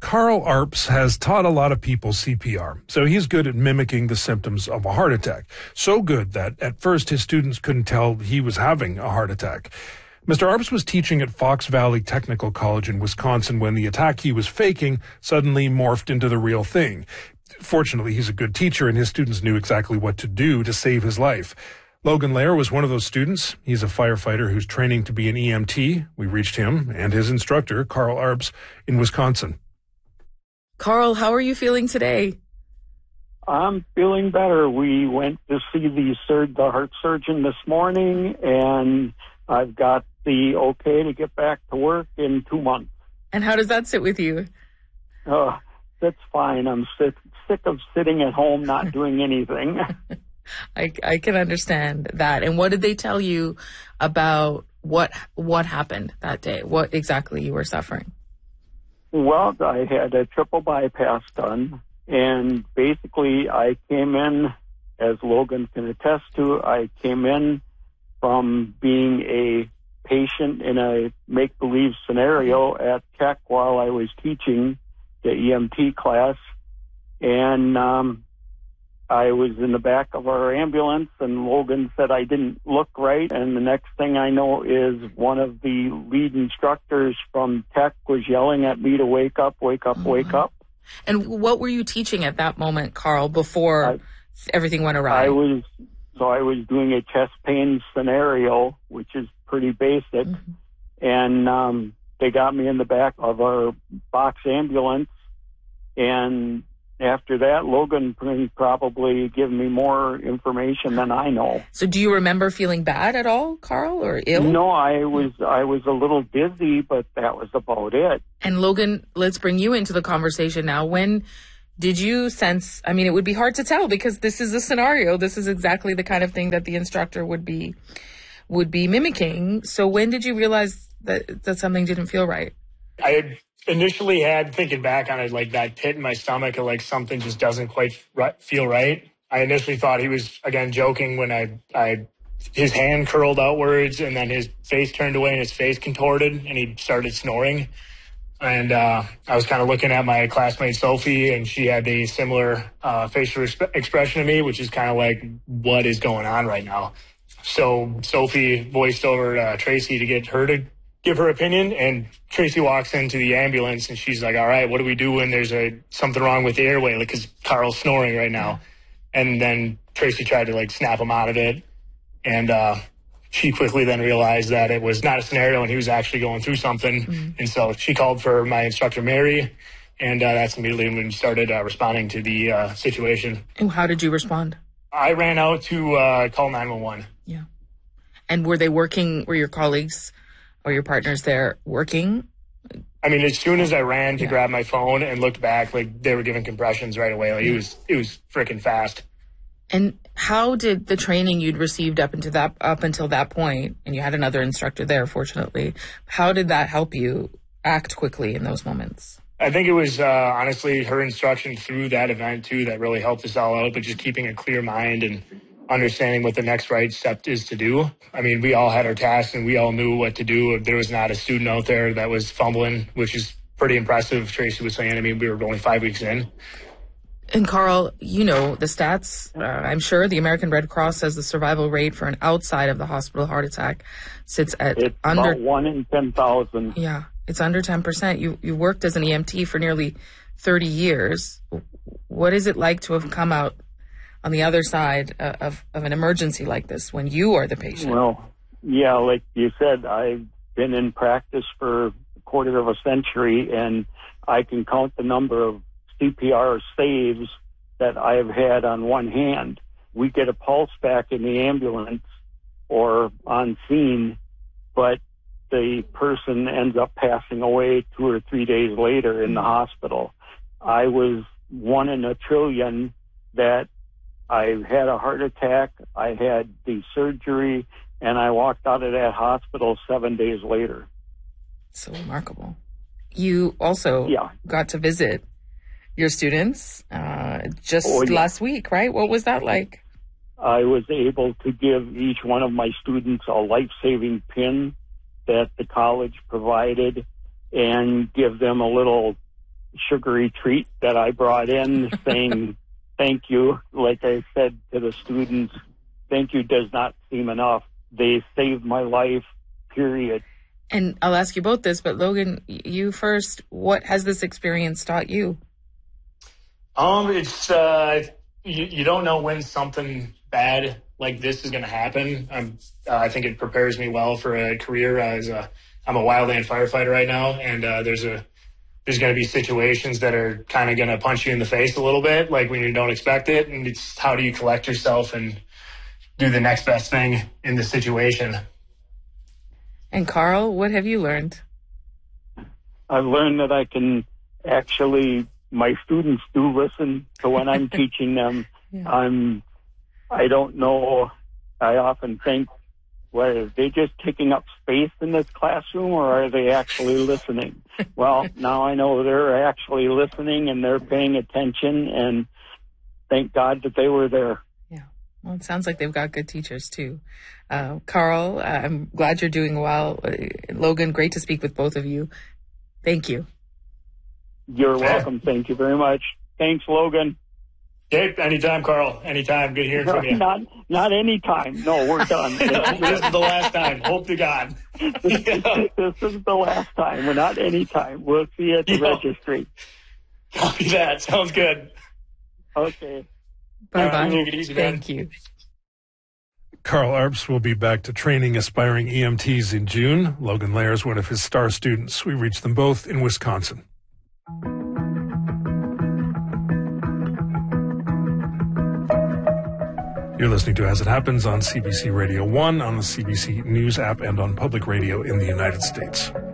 Carl Arps has taught a lot of people CPR, so he's good at mimicking the symptoms of a heart attack. So good that at first his students couldn't tell he was having a heart attack. Mr. Arps was teaching at Fox Valley Technical College in Wisconsin when the attack he was faking suddenly morphed into the real thing. Fortunately, he's a good teacher, and his students knew exactly what to do to save his life. Logan Lair was one of those students. He's a firefighter who's training to be an EMT. We reached him and his instructor, Carl Arps, in Wisconsin. Carl, how are you feeling today? I'm feeling better. We went to see the heart surgeon this morning, and I've got the okay to get back to work in 2 months. And how does that sit with you? That's fine. I'm sick of sitting at home not doing anything. I can understand that. And what did they tell you about what happened that day? What exactly you were suffering? Well, I had a triple bypass done, and basically I came in, as Logan can attest to, I came in from being a patient in a make-believe scenario at Tech while I was teaching the EMT class, and I was in the back of our ambulance, and Logan said I didn't look right, and the next thing I know is one of the lead instructors from Tech was yelling at me to wake up, wake up, wake up. And what were you teaching at that moment, Carl, before everything went awry? I was doing a chest pain scenario, which is pretty basic, and they got me in the back of our box ambulance, and after that, Logan can probably give me more information than I know. So do you remember feeling bad at all, Carl, or ill? No, I was a little dizzy, but that was about it. And Logan, let's bring you into the conversation now. When did you sense, I mean, it would be hard to tell because this is a scenario. This is exactly the kind of thing that the instructor would be mimicking. So when did you realize that something didn't feel right? I had initially thinking back on it, like that pit in my stomach, like something just doesn't quite feel right. I initially thought he was, again, joking when his hand curled outwards and then his face turned away and his face contorted and he started snoring. And I was kind of looking at my classmate, Sophie, and she had a similar facial expression to me, which is kind of like, what is going on right now? So Sophie voiced over Tracy to get her to give her opinion, and Tracy walks into the ambulance and she's like, all right, what do we do when there's something wrong with the airway? Like, because Carl's snoring right now. And then Tracy tried to snap him out of it. And she quickly then realized that it was not a scenario and he was actually going through something. And so she called for my instructor, Mary, and that's immediately when we started responding to the situation. And how did you respond? I ran out to call 911. Yeah. And were your colleagues or your partners there working? I mean, as soon as I ran to grab my phone and looked back, they were giving compressions right away. It was freaking fast. And how did the training you'd received up until that point, and you had another instructor there, fortunately, how did that help you act quickly in those moments? I think it was honestly her instruction through that event too that really helped us all out, but just keeping a clear mind and understanding what the next right step is to do. I mean, we all had our tasks and we all knew what to do. There was not a student out there that was fumbling, which is pretty impressive. Tracy was saying, I mean, we were only 5 weeks in. And Carl, you know the stats. I'm sure the American Red Cross says the survival rate for an outside of the hospital heart attack sits at under about 1 in 10,000. Yeah, it's under 10%. You worked as an EMT for nearly 30 years. What is it like to have come out on the other side of an emergency like this when you are the patient? Well, yeah, like you said, I've been in practice for a quarter of a century, and I can count the number of CPR saves that I have had on one hand. We get a pulse back in the ambulance or on scene, but the person ends up passing away 2 or 3 days later in the hospital. I was 1 in a trillion that I had a heart attack, I had the surgery, and I walked out of that hospital 7 days later. So remarkable. You also got to visit your students last week, right? What was that like? I was able to give each one of my students a life-saving pin that the college provided and give them a little sugary treat that I brought in saying thank you. Like I said to the students, thank you does not seem enough. They saved my life, period. And I'll ask you both this, but Logan, you first. What has this experience taught you? It's you don't know when something bad like this is going to happen. I think it prepares me well for a career I'm a wildland firefighter right now, and there's going to be situations that are kind of going to punch you in the face a little bit, like when you don't expect it, and it's how do you collect yourself and do the next best thing in the situation. And Carl, what have you learned? I've learned that I can actually, my students do listen to when I'm teaching them. Yeah. I don't know, I often think, well, are they just taking up space in this classroom or are they actually listening? Well, now I know they're actually listening and they're paying attention, and thank God that they were there. Yeah. Well, it sounds like they've got good teachers too. Carl, I'm glad you're doing well. Logan, great to speak with both of you. Thank you. You're welcome. Thank you very much. Thanks, Logan. Okay, anytime, Carl. Anytime. Good hearing from you. Not anytime. No, we're done. This is the last time. Hope to God. This is the last time. We're not anytime. We'll see you at the registry. Copy that. Sounds good. Okay. Bye-bye. Take it easy, man. Thank you. Carl Arps will be back to training aspiring EMTs in June. Logan Lair is one of his star students. We reached them both in Wisconsin. You're listening to As It Happens on CBC Radio 1, on the CBC News app, and on public radio in the United States.